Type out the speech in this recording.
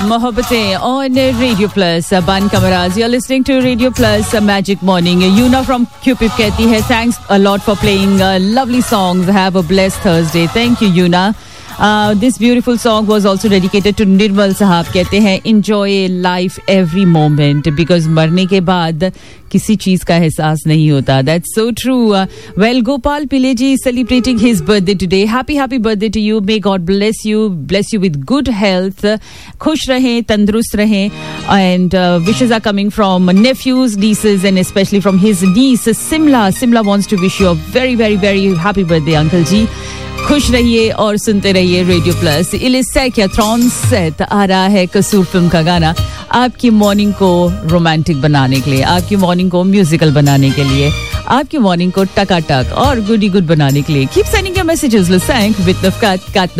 Mohabbatein on Radio Plus. Ban Kamaraz, you're listening to Radio Plus Magic Morning. Yuna from Cupid कहती है, thanks a lot for playing lovely songs. Have a blessed Thursday. Thank you, Yuna. This beautiful song was also dedicated to Nirmal Sahab. कहते हैं, enjoy life every moment because मरने के बाद किसी चीज का एहसास नहीं होता. That's so true. Well, Gopal Pileji is celebrating his birthday today. Happy birthday to you. May God bless you with good health. खुश रहें, तंदुरुस्त रहें. And wishes are coming from nephews, nieces, and especially from his niece Simla. Simla wants to wish you a very, very, very happy birthday, Uncle Ji. खुश रहिए और सुनते रहिए radio plus. इलिसेक्या थ्रॉन्सेट आ रहा है कसूर फिल्म का गाना आपकी मॉर्निंग को रोमांटिक बनाने के लिए, आपकी मॉर्निंग को म्यूजिकल बनाने के लिए, आपकी मॉर्निंग को टकाटक और गुडी गुड बनाने के लिए. Keep sending your messages. Listen with नफकात